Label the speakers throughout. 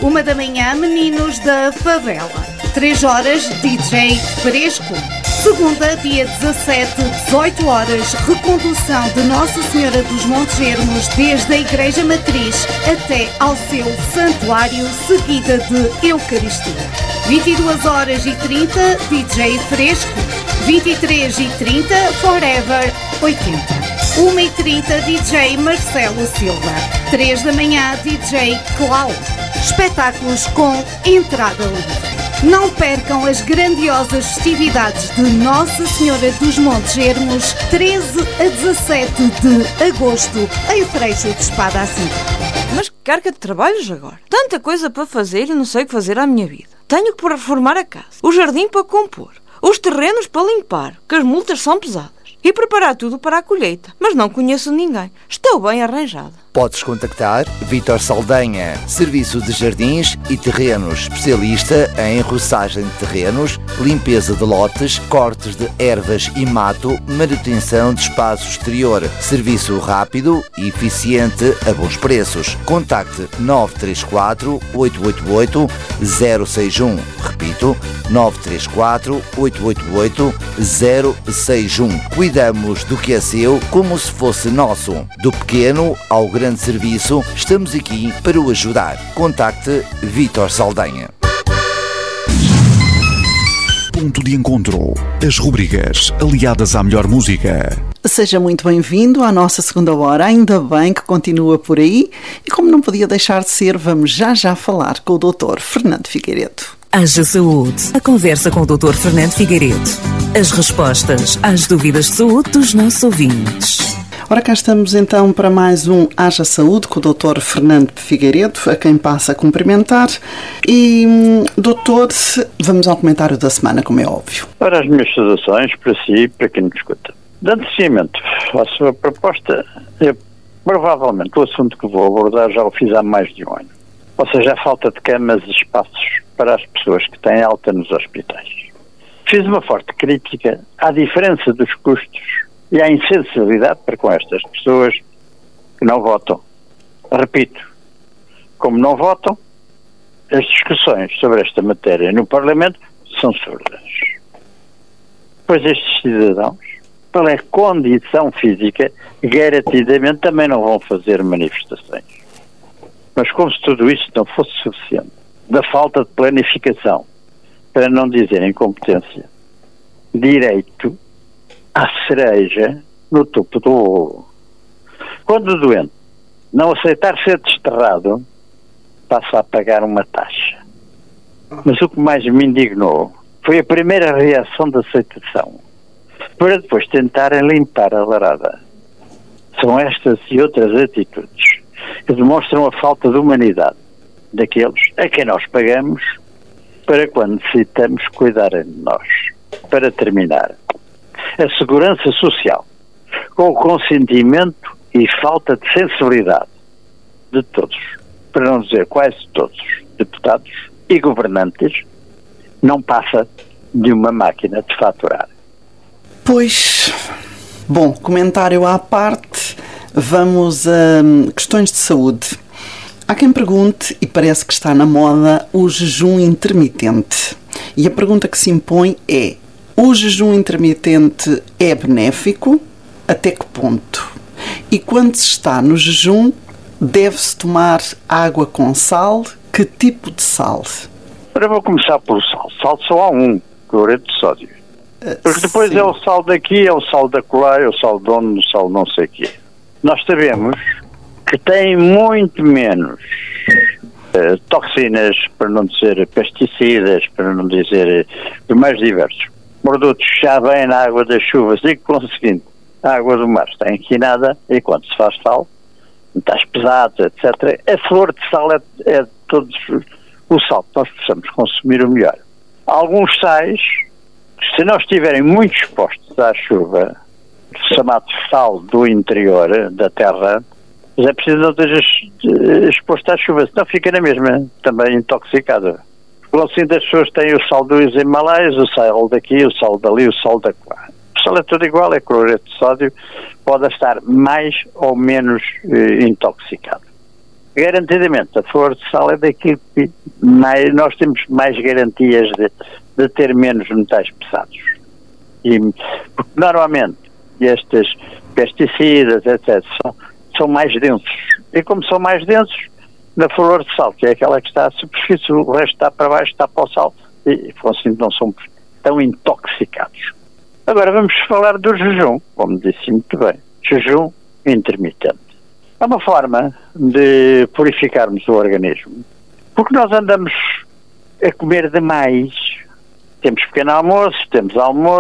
Speaker 1: 1h, Meninos da Favela. 3h, DJ Fresco. Segunda, dia 17, 18h, recondução de Nossa Senhora dos Montes Ermos desde a Igreja Matriz até ao seu santuário, seguida de Eucaristia. 22h30, DJ Fresco. 23h30, Forever 80. 1h30, DJ Marcelo Silva. 3h, DJ Clau. Espetáculos com entrada livre. Não percam as grandiosas festividades de Nossa Senhora dos Montes Ermos, 13 a 17 de agosto, em Freixo de Espada assim.
Speaker 2: Mas que carga de trabalhos agora. Tanta coisa para fazer e não sei o que fazer à minha vida. Tenho que reformar a casa, o jardim para compor, os terrenos para limpar, que as multas são pesadas, e preparar tudo para a colheita. Mas não conheço ninguém. Estou bem arranjada.
Speaker 3: Podes contactar Vítor Saldanha, Serviço de Jardins e Terrenos, especialista em roçagem de terrenos, limpeza de lotes, cortes de ervas e mato, manutenção de espaço exterior. Serviço rápido e eficiente a bons preços. Contacte 934 888 061. Repito, 934 888 061. Cuidamos do que é seu como se fosse nosso. Do pequeno ao grande serviço, estamos aqui para o ajudar. Contacte Vítor Saldanha.
Speaker 4: Ponto de encontro. As rubricas aliadas à melhor música.
Speaker 5: Seja muito bem-vindo à nossa segunda hora. Ainda bem que continua por aí. E como não podia deixar de ser, vamos já falar com o Dr. Fernando Figueiredo.
Speaker 6: Haja Saúde. A conversa com o Dr. Fernando Figueiredo. As respostas às dúvidas de saúde dos nossos ouvintes.
Speaker 5: Ora, cá estamos então para mais um Haja Saúde com o Dr. Fernando Figueiredo, a quem passa a cumprimentar. E, doutor, vamos ao comentário da semana, como é óbvio.
Speaker 7: Ora, as minhas saudações para si e para quem nos escuta. Dando seguimento à sua proposta, provavelmente o assunto que vou abordar já o fiz há mais de um ano. Ou seja, a falta de camas e espaços para as pessoas que têm alta nos hospitais. Fiz uma forte crítica à diferença dos custos e à insensibilidade para com estas pessoas que não votam. Repito, como não votam, as discussões sobre esta matéria no Parlamento são surdas. Pois estes cidadãos, pela condição física, garantidamente também não vão fazer manifestações. Mas como se tudo isto não fosse suficiente, da falta de planificação, para não dizer incompetência, direito à cereja no topo do bolo. Quando o doente não aceitar ser desterrado, passa a pagar uma taxa. Mas o que mais me indignou foi a primeira reação de aceitação, para depois tentarem limpar a larada. São estas e outras atitudes que demonstram a falta de humanidade daqueles a quem nós pagamos para quando necessitamos cuidarem de nós. Para terminar, a segurança social, com o consentimento e falta de sensibilidade de todos, para não dizer quase todos, deputados e governantes, não passa de uma máquina de faturar.
Speaker 5: Pois, bom, comentário à parte, vamos a questões de saúde. Há quem pergunte, e parece que está na moda, o jejum intermitente. E a pergunta que se impõe é: o jejum intermitente é benéfico? Até que ponto? E quando se está no jejum, deve-se tomar água com sal? Que tipo de sal?
Speaker 7: Agora vou começar pelo sal. Sal só há um, cloreto de sódio. Porque depois sim, é o sal daqui, é o sal da colar, é o sal de onde, o sal não sei o quê. Nós sabemos que tem muito menos toxinas, para não dizer pesticidas, para não dizer mais diversos produtos que já vêm na água das chuvas e que, conseguindo, a água do mar está enquinada e quando se faz sal, metais pesados, etc., a flor de sal é todos o sal que nós possamos consumir o melhor. Alguns sais, se não estiverem muito expostos à chuva, chamado sal do interior da terra, é preciso não esteja exposto à chuva, senão fica na mesma, também intoxicada. Assim, as pessoas têm o sal dos Himalaias, o sal daqui, o sal dali, o sal da colar. O sal é tudo igual, é cloreto de sódio, pode estar mais ou menos intoxicado. garantidamente, a flor de sal é daquilo que nós temos mais garantias de ter menos metais pesados. Porque normalmente estes pesticidas, etc., são mais densos. E como são mais densos, na flor de sal, que é aquela que está à superfície, o resto está para baixo, está para o sal, e assim não são tão intoxicados. Agora vamos falar do jejum, como disse muito bem. Jejum intermitente. É uma forma de purificarmos o organismo. Porque nós andamos a comer demais. Temos pequeno almoço, temos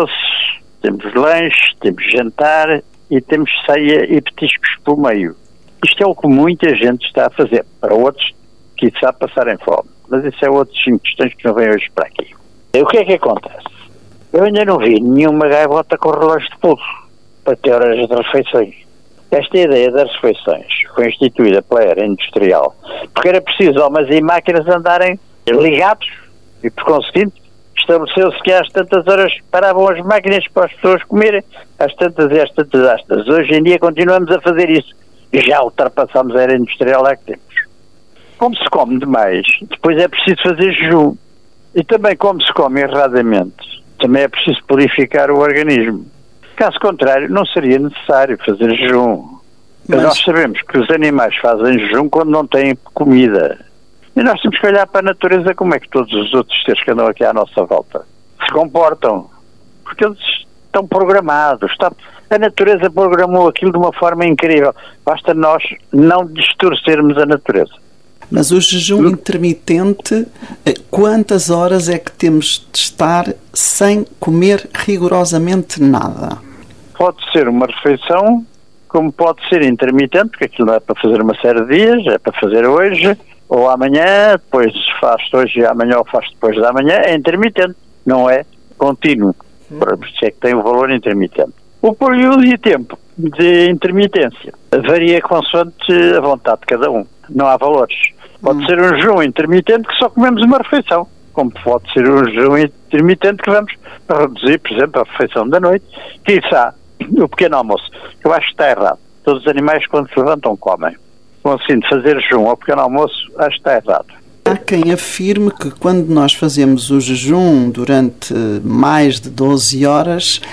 Speaker 7: lanche, temos jantar e temos ceia e petiscos pelo meio. Isto é o que muita gente está a fazer. Para outros, quiçá passarem fome. Mas isso é outras 5 questões que não vêm hoje para aqui. E o que é que acontece? Eu ainda não vi nenhuma gaivota com relógio de pulso para ter horas de refeições. Esta ideia das refeições foi instituída pela era industrial porque era preciso homens e máquinas andarem ligados e, por conseguinte, estabeleceu-se que às tantas horas paravam as máquinas para as pessoas comerem, às tantas e às tantas astas. Hoje em dia continuamos a fazer isso e já ultrapassamos a era industrial lá que temos. Como se come demais, depois é preciso fazer jejum. E também como se come erradamente, também é preciso purificar o organismo. Caso contrário, não seria necessário fazer jejum. Mas nós sabemos que os animais fazem jejum quando não têm comida. E nós temos que olhar para a natureza como é que todos os outros seres que andam aqui à nossa volta se comportam. Porque eles estão programados. A natureza programou aquilo de uma forma incrível. Basta nós não distorcermos a natureza.
Speaker 5: Mas o jejum intermitente, quantas horas é que temos de estar sem comer rigorosamente nada?
Speaker 7: Pode ser uma refeição, como pode ser intermitente, porque aquilo não é para fazer uma série de dias, é para fazer hoje ou amanhã, depois faz hoje e amanhã ou faz depois de amanhã. É intermitente, não é contínuo. Por isso é que tem o valor intermitente. O período e tempo de intermitência varia consoante a vontade de cada um. Não há valores. Pode ser um jejum intermitente que só comemos uma refeição, como pode ser um jejum intermitente que vamos reduzir, por exemplo, a refeição da noite, quiçá o pequeno almoço. Eu acho que está errado. Todos os animais, quando se levantam, comem. Conseguindo fazer jejum ao pequeno almoço, acho que está errado.
Speaker 5: Há quem afirme que quando nós fazemos o jejum durante mais de 12 horas,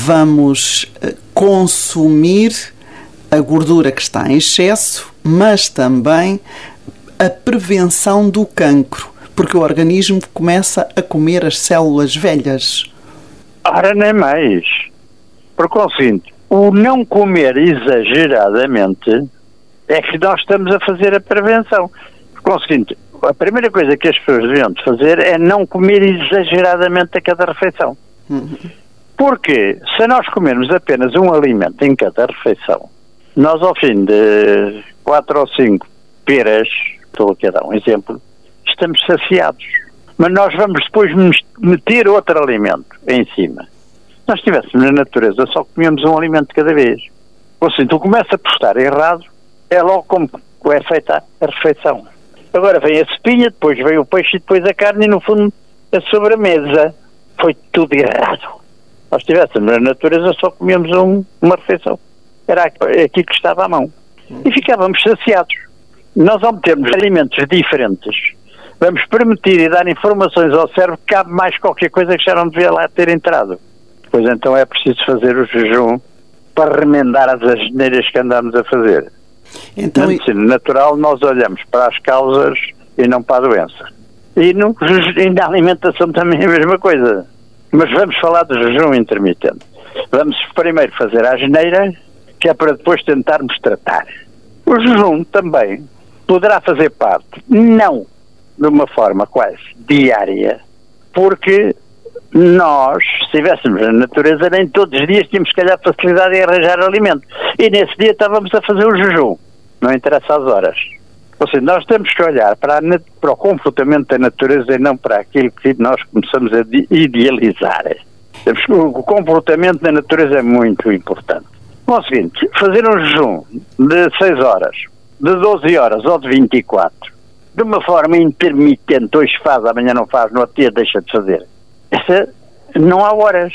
Speaker 5: vamos consumir a gordura que está em excesso, mas também a prevenção do cancro, porque o organismo começa a comer as células velhas.
Speaker 7: Ora, nem mais. Por conseguinte, o não comer exageradamente é que nós estamos a fazer a prevenção. Por conseguinte, a primeira coisa que as pessoas deviam fazer é não comer exageradamente a cada refeição. Porque se nós comermos apenas um alimento em cada refeição, nós ao fim de 4 ou 5 peras, estou aqui a dar um exemplo, estamos saciados. Mas nós vamos depois meter outro alimento em cima. Se nós estivéssemos na natureza, só comíamos um alimento de cada vez. Ou seja, tu começas a postar errado, é logo como é feita a refeição. Agora vem a espinha, depois vem o peixe e depois a carne e no fundo a sobremesa. Foi tudo errado. Se nós estivéssemos na natureza, só comíamos uma refeição. Era aquilo que estava à mão. E ficávamos saciados. Nós, ao metermos alimentos diferentes, vamos permitir e dar informações ao cérebro que cabe mais qualquer coisa que já não devia lá ter entrado. Pois então é preciso fazer o jejum para remendar as asneiras que andamos a fazer. Então, na medicina natural, nós olhamos para as causas e não para a doença. E na alimentação também é a mesma coisa. Mas vamos falar do jejum intermitente. Vamos primeiro fazer a asneira, que é para depois tentarmos tratar. O jejum também poderá fazer parte, não de uma forma quase diária, porque nós, se estivéssemos na natureza, nem todos os dias tínhamos, se calhar, facilidade em arranjar alimento. E nesse dia estávamos a fazer o jejum. Não interessa as horas. Ou seja, nós temos que olhar para o comportamento da natureza e não para aquilo que nós começamos a idealizar. O comportamento da natureza é muito importante. Bom, é o seguinte, fazer um jejum de 6 horas, de 12 horas ou de 24, de uma forma intermitente, hoje faz, amanhã não faz, no outro dia deixa de fazer. Essa, não há horas.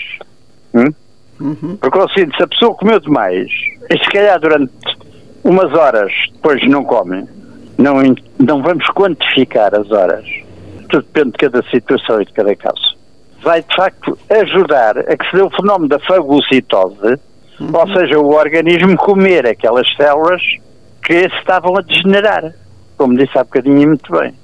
Speaker 7: Porque é o seguinte, se a pessoa comeu demais, e se calhar durante umas horas depois não come, Não vamos quantificar as horas. Tudo depende de cada situação e de cada caso. Vai, de facto, ajudar a que se dê o fenómeno da fagocitose, ou seja, o organismo comer aquelas células que se estavam a degenerar, como disse há bocadinho muito bem.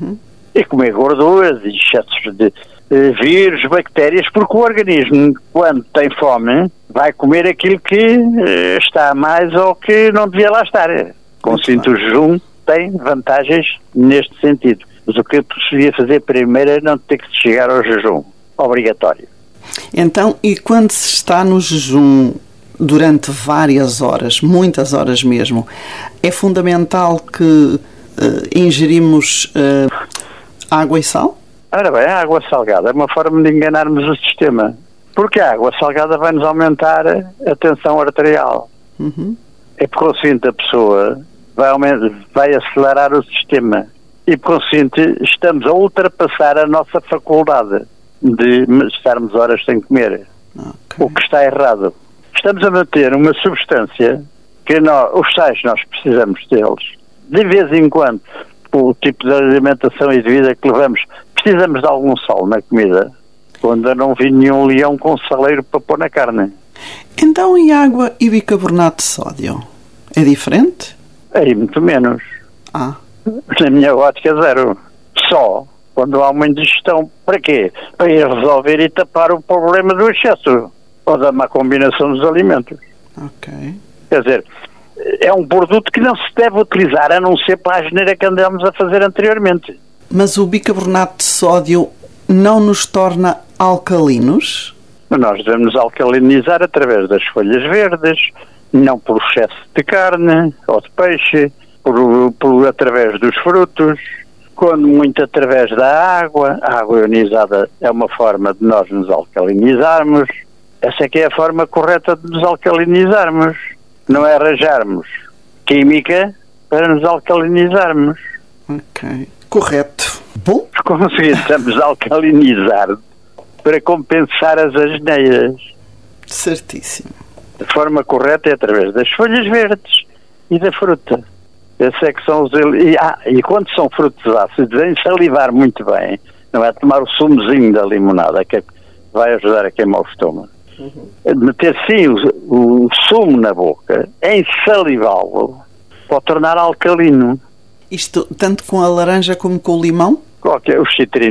Speaker 7: E comer gorduras e excessos de vírus, bactérias, porque o organismo, quando tem fome, vai comer aquilo que está a mais ou que não devia lá estar. Consciente o jejum tem vantagens neste sentido. Mas o que eu preferia fazer primeiro é não ter que chegar ao jejum obrigatório.
Speaker 5: Então, e quando se está no jejum durante várias horas, muitas horas mesmo, é fundamental que ingerimos água e sal?
Speaker 7: Ora bem, a água salgada é uma forma de enganarmos o sistema. Porque a água salgada vai-nos aumentar a tensão arterial. É por conseguinte a pessoa vai acelerar o sistema. E por conseguinte estamos a ultrapassar a nossa faculdade de estarmos horas sem comer. O que está errado. Estamos a manter uma substância que os sais nós precisamos deles. De vez em quando, o tipo de alimentação e de vida que levamos, precisamos de algum sal na comida. Quando eu não vi nenhum leão com saleiro para pôr na carne.
Speaker 5: Então, e água e bicarbonato de sódio? É diferente?
Speaker 7: É muito menos. Na minha ótica, zero. Só quando há uma indigestão. Para quê? Para ir resolver e tapar o problema do excesso ou da má combinação dos alimentos. Quer dizer, é um produto que não se deve utilizar, a não ser para a geneira que andamos a fazer anteriormente.
Speaker 5: Mas o bicarbonato de sódio não nos torna alcalinos?
Speaker 7: Nós devemos alcalinizar através das folhas verdes, não por excesso de carne ou de peixe, através dos frutos, quando muito através da água. A água ionizada é uma forma de nós nos alcalinizarmos. Essa é que é a forma correta de nos alcalinizarmos. Não é arranjarmos química para nos alcalinizarmos.
Speaker 5: Correto. Bom.
Speaker 7: Conseguimos alcalinizar para compensar as asneiras.
Speaker 5: Certíssimo.
Speaker 7: A forma correta é através das folhas verdes e da fruta. Esses é que são os... E quando são frutos ácidos, em salivar muito bem, não é tomar o sumozinho da limonada, que vai ajudar a queimar o estômago. Meter sim o sumo na boca, em salivá-lo, pode tornar alcalino.
Speaker 5: Isto tanto com a laranja como com o limão?
Speaker 7: Os citrinos